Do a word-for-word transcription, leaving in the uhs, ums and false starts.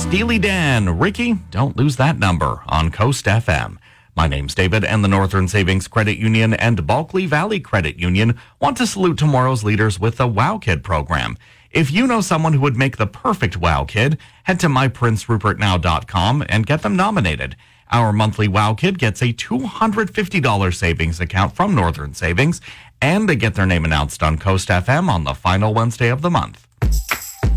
Steely Dan. Ricky, don't lose that number on Coast F M. My name's David, and the Northern Savings Credit Union and Bulkley Valley Credit Union want to salute tomorrow's leaders with the Wow Kid program. If you know someone who would make the perfect Wow Kid, head to my prince rupert now dot com and get them nominated. Our monthly Wow Kid gets a two hundred fifty dollars savings account from Northern Savings, and they get their name announced on Coast F M on the final Wednesday of the month.